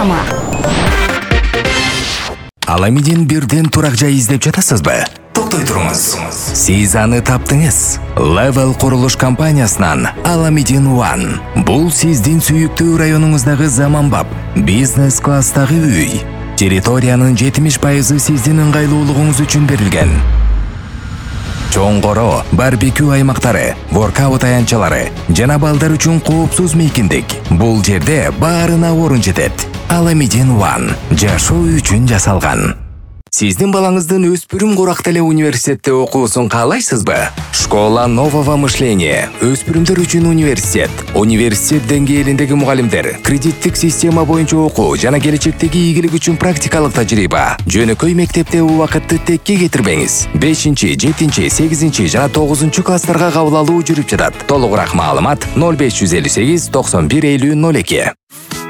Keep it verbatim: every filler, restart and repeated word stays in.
жарнама. Аламидин бирден турак жай издеп жатасызбы? Токтой туруңуз. Сиз аны таптыңыз. Level курулуш компаниясынан Аламидин One. Бул сиздин сүйүктүү районуңуздагы заманбап бизнес класстагы үй. Территориянын жетимиш пайызы сиздин ыңгайлуулугуңуз үчүн берилген. Чоңгоро, барбекю аймактары, воркаут аянтчалары жана балдар үчүн коопсуз мейкиндик. Бул жерде баарына орун жетет. Аламидин One жашоо үчүн жасалган. Сиздин балаңыздын өспүрүм куракта эле университетте окуусун каалайсызбы? Школа нового мышления, өспүрүмдөр үчүн университет. Университет деңгээлиндеги мугалимдер, кредиттик система боюнча окуу жана келечектеги ийгилик үчүн практикалык тажрыйба. Жөнөкөй мектепте убакытты текке кетирбеңиз. бешинчи, жетинчи, сегизинчи жана тогузунчу класстарга кабыл алуу жүрүп жатат. Толугураак маалымат ноль беш жүз элүү сегиз токсон бир элүү ноль эки.